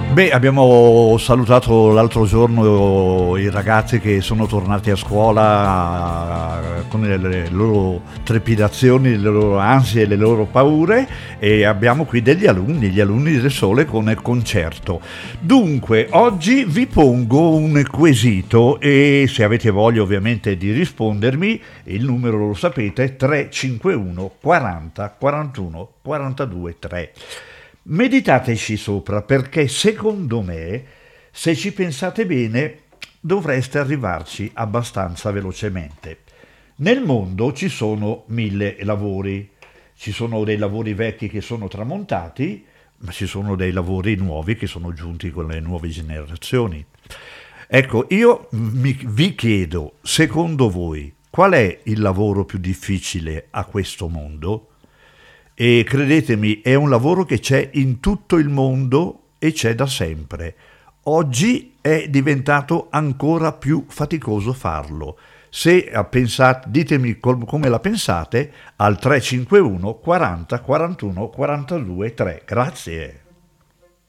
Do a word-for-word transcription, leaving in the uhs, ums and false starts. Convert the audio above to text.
Beh, abbiamo salutato l'altro giorno i ragazzi che sono tornati a scuola con le, le loro trepidazioni, le loro ansie, le loro paure, e abbiamo qui degli alunni, gli alunni del Sole con il concerto. Dunque, oggi vi pongo un quesito e se avete voglia ovviamente di rispondermi, il numero lo sapete, tre cinque uno quaranta quarantuno quarantadue tre. Meditateci sopra, perché secondo me, se ci pensate bene, dovreste arrivarci abbastanza velocemente. Nel mondo ci sono mille lavori, ci sono dei lavori vecchi che sono tramontati, ma ci sono dei lavori nuovi che sono giunti con le nuove generazioni. Ecco, io mi, vi chiedo, secondo voi, qual è il lavoro più difficile a questo mondo? E credetemi, è un lavoro che c'è in tutto il mondo e c'è da sempre. Oggi è diventato ancora più faticoso farlo. Se pensate, ditemi come la pensate al tre cinque uno quaranta quarantuno quarantadue tre. Grazie.